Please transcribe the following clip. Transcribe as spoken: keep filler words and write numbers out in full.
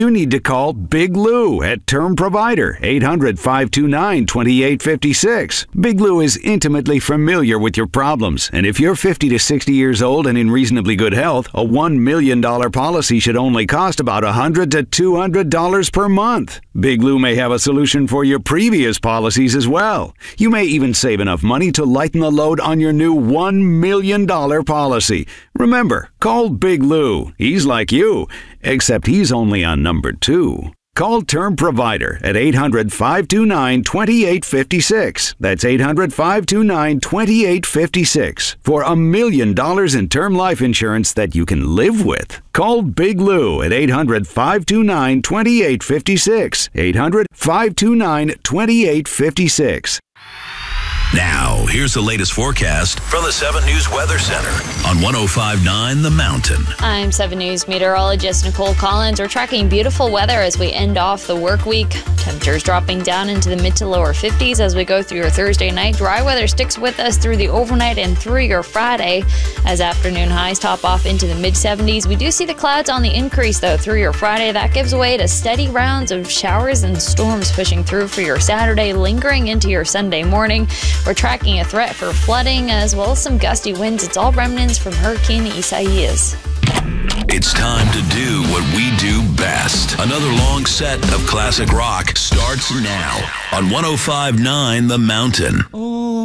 You need to call Big Lou at Term Provider, eight hundred, five two nine, two eight five six. Big Lou is intimately familiar with your problems, and if you're fifty to sixty years old and in reasonably good health, a one million dollars policy should only cost about one hundred to two hundred dollars per month. Big Lou may have a solution for your previous policies as well. You may even save enough money to lighten the load on your new one million dollars policy. Remember, call Big Lou. He's like you, except he's only on number two. Call Term Provider at eight hundred, five two nine, two eight five six. That's eight hundred, five two nine, two eight five six for a million dollars in term life insurance that you can live with. Call Big Lou at eight hundred, five two nine, two eight five six. eight hundred, five two nine, two eight five six. Now, here's the latest forecast from the seven News Weather Center on one oh five point nine The Mountain. I'm seven News meteorologist Nicole Collins. We're tracking beautiful weather as we end off the work week. Temperatures dropping down into the mid to lower fifties as we go through your Thursday night. Dry weather sticks with us through the overnight and through your Friday as afternoon highs top off into the mid seventies. We do see the clouds on the increase, though, through your Friday. That gives way to steady rounds of showers and storms pushing through for your Saturday, lingering into your Sunday morning. We're tracking a threat for flooding as well as some gusty winds. It's all remnants from Hurricane Isaias. It's time to do what we do best. Another long set of classic rock starts now on one oh five point nine The Mountain.